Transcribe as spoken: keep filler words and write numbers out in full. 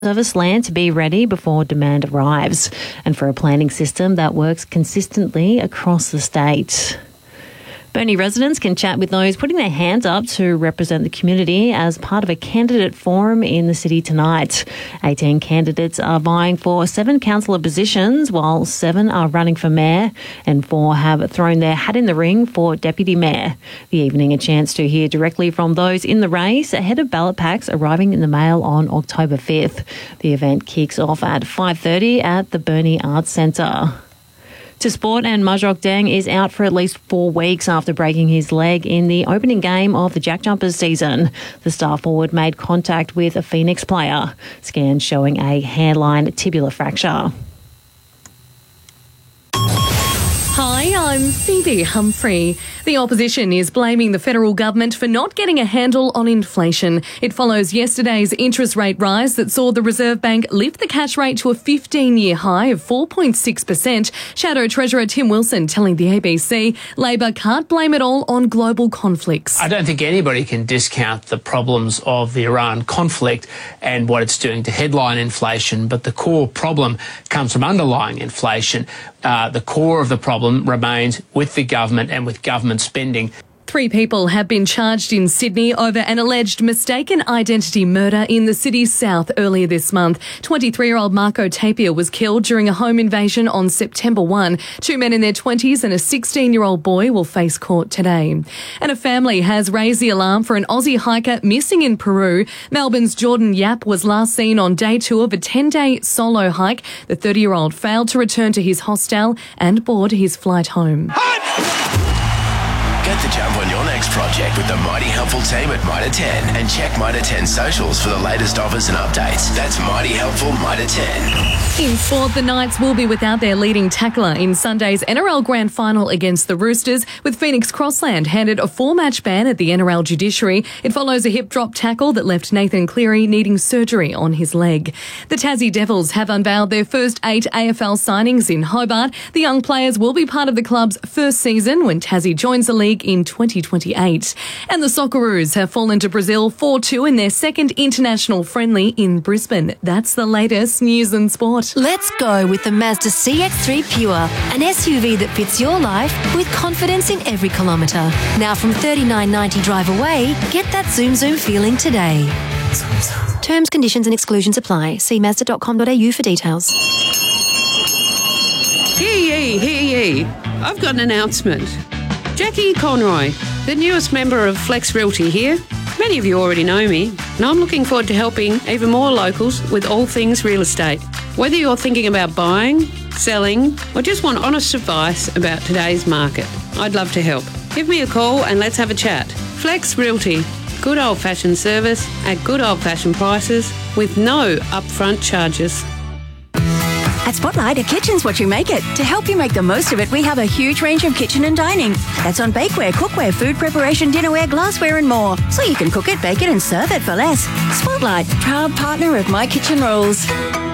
service land to be ready before demand arrives, and for a planning system that works consistently across the state. Burnie residents can chat with those putting their hands up to represent the community as part of a candidate forum in the city tonight. eighteen candidates are vying for seven councillor positions, while seven are running for mayor and four have thrown their hat in the ring for deputy mayor. The evening a chance to hear directly from those in the race ahead of ballot packs arriving in the mail on October fifth. The event kicks off at five thirty at the Burnie Arts Centre. To sport, and Majok Deng is out for at least four weeks after breaking his leg in the opening game of the Jack Jumpers season. The star forward made contact with a Phoenix player. Scans showing a hairline tibular fracture. Hi, I'm Phoebe Humphrey. The opposition is blaming the federal government for not getting a handle on inflation. It follows yesterday's interest rate rise that saw the Reserve Bank lift the cash rate to a fifteen-year high of four point six percent. Shadow Treasurer Tim Wilson telling the A B C Labor can't blame it all on global conflicts. I don't think anybody can discount the problems of the Iran conflict and what it's doing to headline inflation, but the core problem comes from underlying inflation. Uh, the core of the problem remains with the government and with government spending. Three people have been charged in Sydney over an alleged mistaken identity murder in the city's south earlier this month. twenty-three-year-old Marco Tapia was killed during a home invasion on September first. Two men in their twenties and a sixteen-year-old boy will face court today. And a family has raised the alarm for an Aussie hiker missing in Peru. Melbourne's Jordan Yap was last seen on day two of a ten-day solo hike. The thirty-year-old failed to return to his hostel and board his flight home. Get the jump on your next project with the Mighty Helpful team at Mitre ten and check Mitre ten socials for the latest offers and updates. That's Mighty Helpful Mitre ten. In sport, the Knights will be without their leading tackler in Sunday's N R L Grand Final against the Roosters, with Phoenix Crossland handed a four-match ban at the N R L judiciary. It follows a hip drop tackle that left Nathan Cleary needing surgery on his leg. The Tassie Devils have unveiled their first eight A F L signings in Hobart. The young players will be part of the club's first season when Tassie joins the league in twenty twenty-eight. And the Socceroos have fallen to Brazil four two in their second international friendly in Brisbane. That's the latest news and sport. Let's go with the Mazda C X three Pure, an S U V that fits your life with confidence in every kilometre. Now from thirty-nine ninety drive away, get that zoom zoom feeling today. Terms, conditions and exclusions apply. See mazda dot com dot a u for details. Hear ye, hear ye. I've got an announcement. Jackie Conroy, the newest member of Flex Realty here. Many of you already know me, and I'm looking forward to helping even more locals with all things real estate. Whether you're thinking about buying, selling, or just want honest advice about today's market, I'd love to help. Give me a call and let's have a chat. Flex Realty, good old-fashioned service at good old-fashioned prices with no upfront charges. At Spotlight, a kitchen's what you make it. To help you make the most of it, we have a huge range of kitchen and dining. That's on bakeware, cookware, food preparation, dinnerware, glassware and more. So you can cook it, bake it and serve it for less. Spotlight, proud partner of My Kitchen Rolls.